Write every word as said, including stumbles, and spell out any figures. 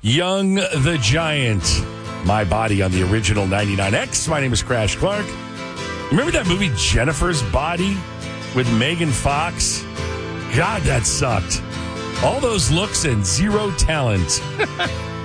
Young the Giant. My Body on the original ninety-nine X. My name is Crash Clark. Remember that movie Jennifer's Body with Megan Fox? God, that sucked. All those looks and zero talent.